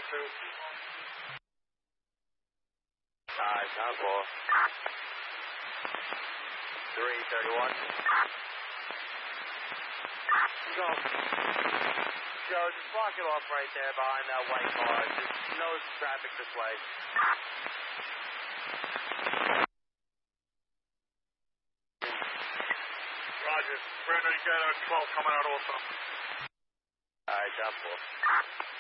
Alright, time for 331. Go. Joe, just block it off right there behind that white car. Just no traffic this way. Roger. Brandon, you got a 12 coming out also. Alright, time for